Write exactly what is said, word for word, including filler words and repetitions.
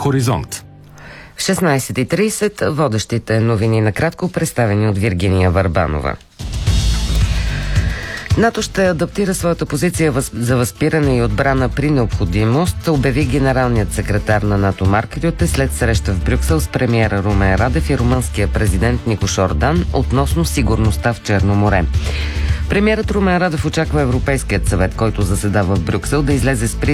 Хоризонт. В шестнайсет и трийсет водещите новини накратко, представени от Виргиния Върбанова. НАТО ще адаптира своята позиция за възпиране и отбрана при необходимост, обяви генералният секретар на НАТО Марк Рюте след среща в Брюксел с премиера Румен Радев и румънския президент Нико Шордан относно сигурността в Черно море. Премиерът Румен Радев очаква Европейският съвет, който заседава в Брюксел, да излезе с